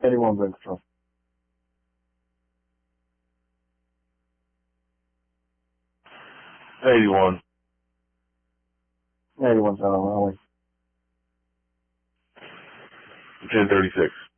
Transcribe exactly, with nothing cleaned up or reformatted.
eighty-one Big Control. eighty-one. eighty-one South Raleigh. ten thirty-six.